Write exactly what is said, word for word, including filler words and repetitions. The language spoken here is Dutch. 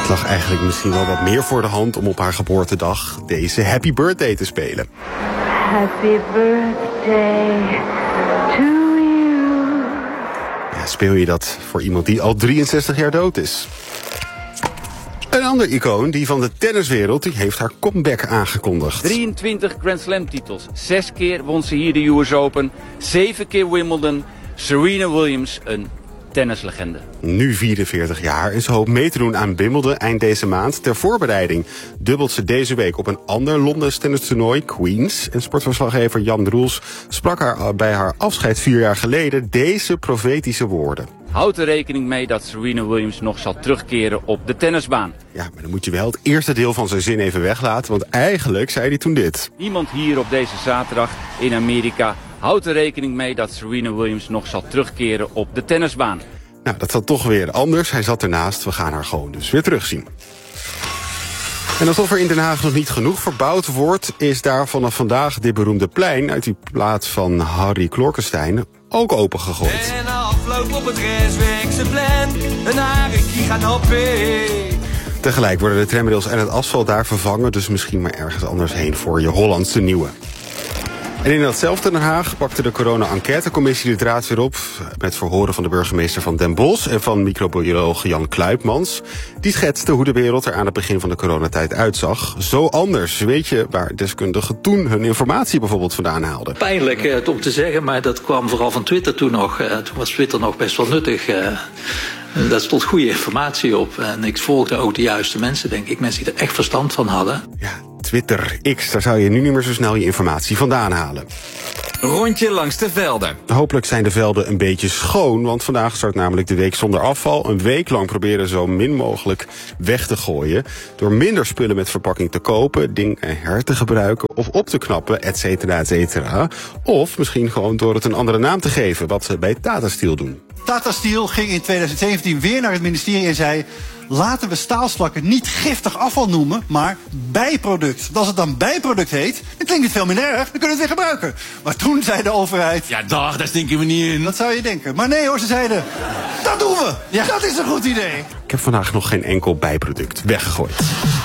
Het lag eigenlijk misschien wel wat meer voor de hand om op haar geboortedag deze Happy Birthday te spelen. Happy birthday to you. Ja, speel je dat voor iemand die al drieënzestig jaar dood is? Een ander icoon, die van de tenniswereld, die heeft haar comeback aangekondigd. drieëntwintig Grand Slam titels. Zes keer won ze hier de U S Open. Zeven keer Wimbledon. Serena Williams, een tennislegende. Nu vierenveertig jaar en ze hoopt mee te doen aan Wimbledon eind deze maand. Ter voorbereiding dubbelt ze deze week op een ander Londens tennistoernooi, Queens. En sportverslaggever Jan Roels sprak haar bij haar afscheid vier jaar geleden deze profetische woorden. Houd er rekening mee dat Serena Williams nog zal terugkeren op de tennisbaan. Ja, maar dan moet je wel het eerste deel van zijn zin even weglaten, want eigenlijk zei hij toen dit. Niemand hier op deze zaterdag in Amerika houdt er rekening mee dat Serena Williams nog zal terugkeren op de tennisbaan. Nou, dat zat toch weer anders. Hij zat ernaast. We gaan haar gewoon dus weer terugzien. En alsof er in Den Haag nog niet genoeg verbouwd wordt, is daar vanaf vandaag dit beroemde plein uit die plaats van Harry Klorkenstein ook opengegooid. En afloop op het restwerkse plan, een harekie gaat hoppen. Tegelijk worden de tramrails en het asfalt daar vervangen, dus misschien maar ergens anders heen voor je Hollandse nieuwe. En in datzelfde Den Haag pakte de corona-enquêtecommissie de draad weer op met verhoren van de burgemeester van Den Bosch en van microbioloog Jan Kluipmans. Die schetste hoe de wereld er aan het begin van de coronatijd uitzag. Zo anders. Weet je waar deskundigen toen hun informatie bijvoorbeeld vandaan haalden? Pijnlijk eh, om te zeggen, maar dat kwam vooral van Twitter toen nog. Eh, toen was Twitter nog best wel nuttig. Eh. Daar stond goede informatie op. En ik volgde ook de juiste mensen, denk ik. Mensen die er echt verstand van hadden. Ja, Twitter, X, daar zou je nu niet meer zo snel je informatie vandaan halen. Rondje langs de velden. Hopelijk zijn de velden een beetje schoon, want vandaag start namelijk de week zonder afval. Een week lang proberen zo min mogelijk weg te gooien. Door minder spullen met verpakking te kopen, dingen her te gebruiken of op te knappen, et cetera, et cetera. Of misschien gewoon door het een andere naam te geven, wat ze bij Tata Steel doen. Tata Steel ging in twintig zeventien weer naar het ministerie en zei: laten we staalslakken niet giftig afval noemen, maar bijproduct. Want als het dan bijproduct heet, dan klinkt het veel minder erg, dan kunnen we het weer gebruiken. Maar toen zei de overheid: Ja, dag, daar stinken we niet in. Dat zou je denken. Maar nee hoor, ze zeiden: dat doen we. Ja. Dat is een goed idee. Ik heb vandaag nog geen enkel bijproduct weggegooid.